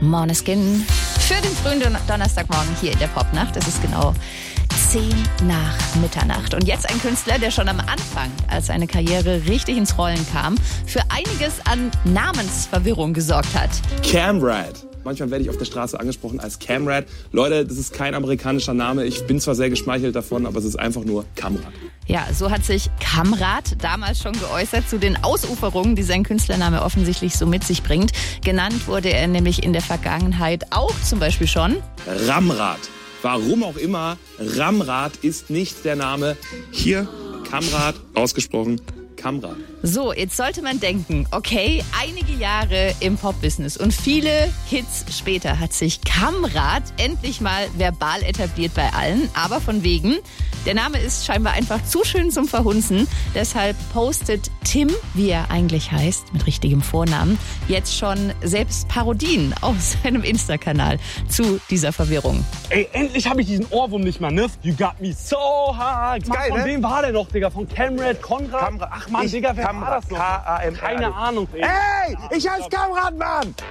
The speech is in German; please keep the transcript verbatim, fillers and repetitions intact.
Måneskin für den frühen Don- Donnerstagmorgen hier in der Popnacht. Es ist genau zehn nach Mitternacht. Und jetzt ein Künstler, der schon am Anfang, als seine Karriere richtig ins Rollen kam, für einiges an Namensverwirrung gesorgt hat. Camrad. Manchmal werde ich auf der Straße angesprochen als Camrad. Leute, das ist kein amerikanischer Name. Ich bin zwar sehr geschmeichelt davon, aber es ist einfach nur Kamrad. Ja, so hat sich Kamrad damals schon geäußert zu den Ausuferungen, die sein Künstlername offensichtlich so mit sich bringt. Genannt wurde er nämlich in der Vergangenheit auch zum Beispiel schon Ramrad. Warum auch immer, Ramrad ist nicht der Name. Hier, Kamrad, ausgesprochen, Kamrad. So, jetzt sollte man denken, okay, einige Jahre im Pop-Business und viele Hits später hat sich Kamrad endlich mal verbal etabliert bei allen. Aber von wegen, der Name ist scheinbar einfach zu schön zum Verhunzen. Deshalb postet Tim, wie er eigentlich heißt, mit richtigem Vornamen, jetzt schon selbst Parodien auf seinem Insta-Kanal zu dieser Verwirrung. Ey, endlich habe ich diesen Ohrwurm nicht mehr, ne? You got me so hard. Mann, geil, von ne? wem war der noch, Digga? Von Camrad, Konrad? Kamrad. Ach Mann, Ich- Digga, wer Kamrad. war das noch? K A M R A D. Keine Ahnung. Ey, Hey, ich heiße Kamrad, Mann!